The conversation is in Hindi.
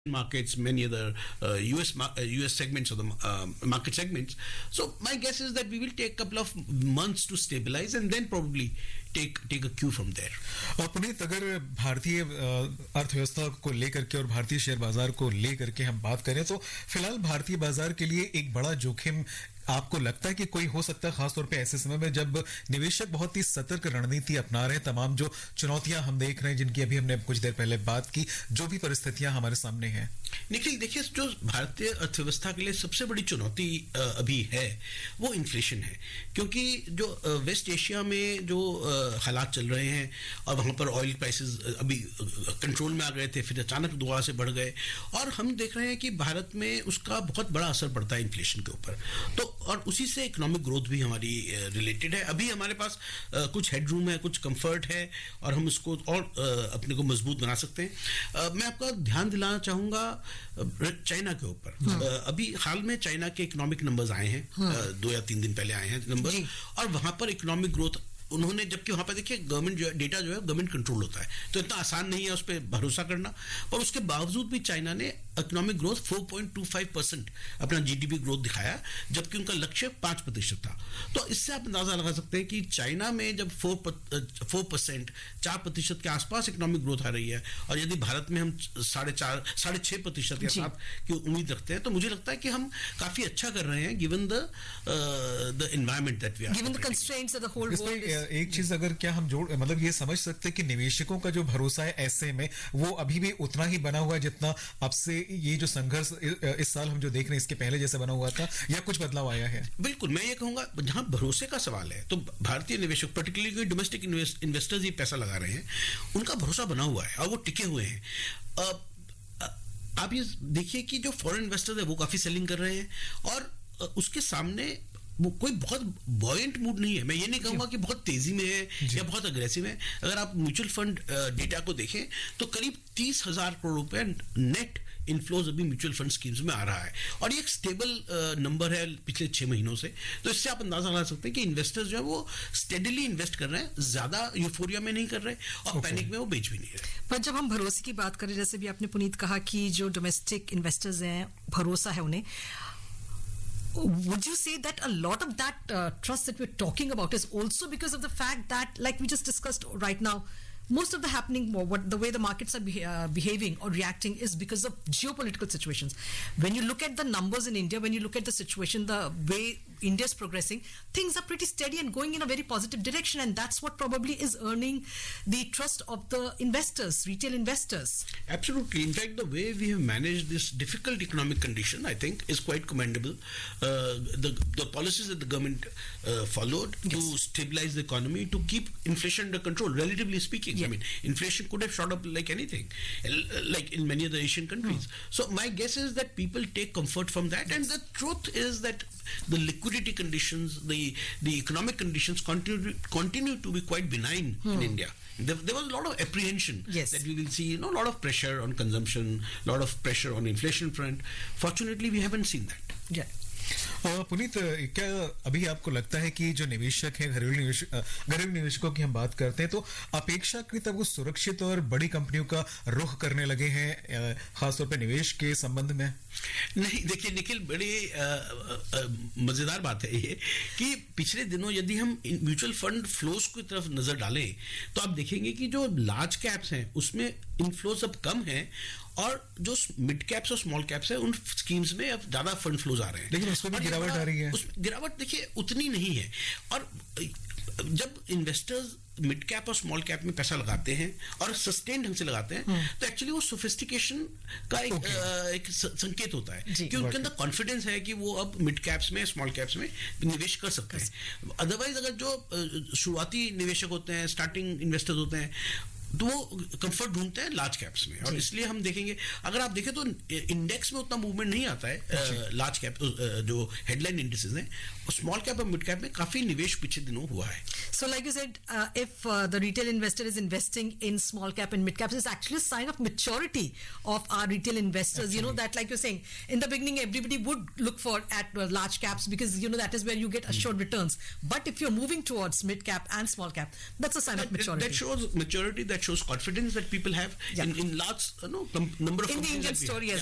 markets, many other US segments of the market segments. So my guess is that we will take a couple of months to stabilize and then probably take a cue from there. Puneet, अगर भारतीय अर्थव्यवस्था को लेकर के और भारतीय शेयर बाजार को लेकर के हम बात करें तो फिलहाल भारतीय बाजार के लिए एक बड़ा जोखिम आपको लगता है कि कोई हो सकता है, खासतौर पे ऐसे समय में जब निवेशक बहुत ही सतर्क रणनीति अपना रहे हैं, तमाम जो चुनौतियां हम देख रहे हैं जिनकी अभी हमने कुछ देर पहले बात की, जो भी परिस्थितियां हमारे सामने हैं? निखिल, देखिए, जो भारतीय अर्थव्यवस्था के लिए सबसे बड़ी चुनौती अभी है वो इन्फ्लेशन है, क्योंकि जो वेस्ट एशिया में जो हालात चल रहे हैं और वहां पर ऑयल प्राइसेस अभी कंट्रोल में आ गए थे, फिर अचानक दोबारा से बढ़ गए और हम देख रहे हैं कि भारत में उसका बहुत बड़ा असर पड़ता है इन्फ्लेशन के ऊपर। तो और उसी से इकोनॉमिक ग्रोथ भी हमारी रिलेटेड है। अभी हमारे पास कुछ हेडरूम है, कुछ कंफर्ट है और हम उसको और अपने को मजबूत बना सकते हैं। मैं आपका ध्यान दिलाना चाहूंगा चाइना के ऊपर। अभी हाल में चाइना के इकोनॉमिक नंबर्स आए हैं, 2 या 3 दिन पहले आए हैं नंबर्स, और वहां पर इकोनॉमिक ग्रोथ उन्होंने, जबकि वहां पर देखिए गवर्नमेंट जो है, डेटा जो है गवर्नमेंट कंट्रोल होता है, तो इतना आसान नहीं है उस पर भरोसा करना, पर उसके बावजूद भी चाइना ने इकोनॉमिक ग्रोथ 4.25% अपना जीडीपी ग्रोथ दिखाया, जबकि उनका लक्ष्य 5% था। तो इससे आप अंदाजा लगा सकते हैं कि चाइना में जब 4% के आसपास इकोनॉमिक ग्रोथ आ रही है और यदि भारत में हम 6.5% या 7 की उम्मीद रखते हैं, तो मुझे लगता है कि हम काफी अच्छा कर रहे हैं given the environment that we are, given the constraints of the whole world. एक चीज अगर क्या हम जोड़ मतलब ये समझ सकते हैं कि निवेशकों का जो भरोसा है ऐसे में वो अभी भी उतना ही बना हुआ है जितना अब से ये जो संघर्ष इस साल हम जो देख रहे हैं इसके पहले जैसे बना हुआ था, या कुछ बदलाव आया है? बिल्कुल, मैं ये कहूंगा जहां भरोसे का सवाल है तो भारतीय निवेशक, पर्टिकुलरली डोमेस्टिक इन्वेस्टर्स ये पैसा लगा रहे हैं, उनका भरोसा बना हुआ है और वो टिके हुए हैं। आप ये देखिए कि जो फॉरेन इन्वेस्टर्स है वो काफी सेलिंग कर रहे हैं और उसके सामने वो कोई बहुत बॉयंट मूड नहीं है। मैं ये नहीं कहूंगा कि बहुत तेजी में है या बहुत अग्रेसिव है। अगर आप म्यूचुअल फंड डेटा को देखें तो करीब 30,000 करोड़ रुपए नेट इनफ्लोज अभी म्यूचुअल फंड स्कीम्स में आ रहा है और ये एक स्टेबल नंबर है पिछले 6 महीनों से। तो इससे आप अंदाजा लगा सकते हैं कि इन्वेस्टर्स जो है वो स्टेडीली इन्वेस्ट कर रहे हैं, ज्यादा यूफोरिया में नहीं कर रहे और पैनिक में वो बेच भी नहीं रहे। पर जब हम भरोसे की बात करें, जैसे भी आपने पुनीत कहा कि जो डोमेस्टिक इन्वेस्टर्स हैं भरोसा है उन्हें, would you say that a lot of that trust that we're talking about is also because of the fact that, like we just discussed right now, most of the happening, the way the markets are behaving or reacting is because of geopolitical situations. When you look at the numbers in India, when you look at the situation, the way India is progressing, things are pretty steady and going in a very positive direction, and that's what probably is earning the trust of the investors, retail investors. Absolutely. In fact, the way we have managed this difficult economic condition, I think, is quite commendable. The policies that the government followed to stabilize the economy, to keep inflation under control, relatively speaking. I mean, inflation could have shot up like anything, like in many other Asian countries. So my guess is that people take comfort from that, and the truth is that the liquidity conditions, the economic conditions continue to be quite benign in India. There was a lot of apprehension that we will see, a lot of pressure on consumption, a lot of pressure on inflation front. Fortunately, we haven't seen that. Yeah. Puneet, क्या अभी आपको लगता है कि जो निवेशक हैं, घरेलू निवेशकों की हम बात करते हैं, तो अपेक्षाकृत अब वो सुरक्षित और बड़ी कंपनियों का रुख करने लगे हैं खासतौर पर निवेश के संबंध में? नहीं, देखिए निखिल, बड़ी मजेदार बात है ये कि पिछले दिनों यदि हम म्यूचुअल फंड फ्लोज की तरफ नजर डालें तो आप देखेंगे कि जो लार्ज कैप्स हैं उसमें इनफ्लोज अब कम है और जो मिड कैप्स और स्मॉल कैप्स है उन स्कीम्स में अब ज्यादा फंड फ्लोज आ रहे हैं, लेकिन उसमें भी गिरावट आ रही है। उसमें गिरावट देखिए उतनी नहीं है। और जब इन्वेस्टर्स मिड कैप और स्मॉल कैप में पैसा लगाते हैं और सस्टेन ढंग से लगाते हैं तो एक्चुअली वो सोफिस्टिकेशन का एक संकेत होता है कि उनके अंदर कॉन्फिडेंस है कि वो अब मिड कैप्स में, स्मॉल कैप्स में निवेश कर सकते हैं। अदरवाइज अगर जो शुरुआती निवेशक होते हैं, स्टार्टिंग इन्वेस्टर्स होते हैं, तो वो कंफर्ट ढूंढते हैं लार्ज कैप्स में, और इसलिए हम देखेंगे, अगर आप देखें तो इंडेक्स में उतना मूवमेंट नहीं आता है लार्ज कैप जो हेडलाइन इंडेक्सेस हैं, और स्मॉल कैप और मिड कैप में काफी निवेश पिछले दिनों हुआ है। So like you said, if the retail investor is investing in small cap and mid caps, it's actually a sign of maturity of our retail investors. Absolutely. You know that, like you're saying, in the beginning everybody would look for at large caps because that is where you get assured returns. But if you're moving towards mid cap and small cap, that's a sign of maturity. That shows maturity. That that shows confidence that people have Yeah. in large number of In the companies Indian that we have. story as